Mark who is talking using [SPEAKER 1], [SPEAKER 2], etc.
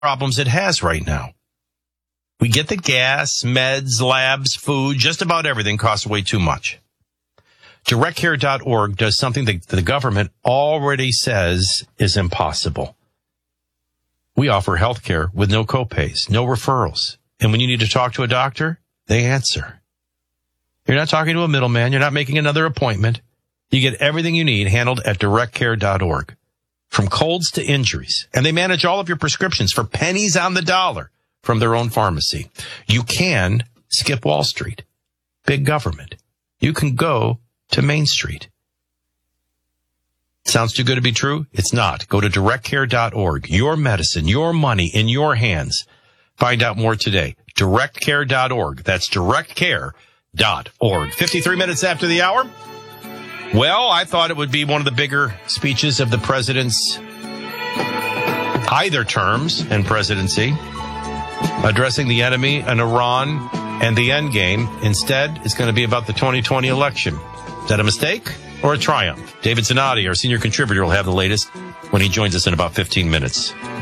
[SPEAKER 1] problems it has right now. We get the gas, meds, labs, food, just about everything costs way too much. DirectCare.org does something that the government already says is impossible. We offer health care with no copays, no referrals. And when you need to talk to a doctor, they answer. You're not talking to a middleman. You're not making another appointment. You get everything you need handled at DirectCare.org. From colds to injuries. And they manage all of your prescriptions for pennies on the dollar from their own pharmacy. You can skip Wall Street. Big government. You can go to Main Street. Sounds too good to be true? It's not. Go to directcare.org. Your medicine, your money in your hands. Find out more today. Directcare.org. That's directcare.org. 53 minutes after the hour. Well, I thought it would be one of the bigger speeches of the president's either terms and presidency, addressing the enemy and Iran and the end game. Instead, it's going to be about the 2020 election. Is that a mistake or a triumph? David Zanotti, our senior contributor, will have the latest when he joins us in about 15 minutes.